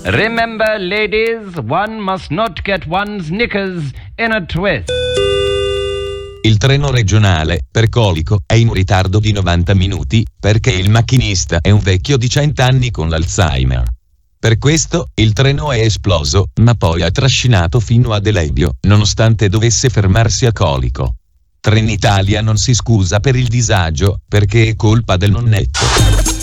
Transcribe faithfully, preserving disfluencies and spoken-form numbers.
Remember, ladies, one must not get one's knickers in a twist. Il treno regionale, per Colico, è in ritardo di novanta minuti, perché il macchinista è un vecchio di cento anni con l'Alzheimer. Per questo, il treno è esploso, ma poi ha trascinato fino a Delebio, nonostante dovesse fermarsi a Colico. Trenitalia non si scusa per il disagio, perché è colpa del nonnetto.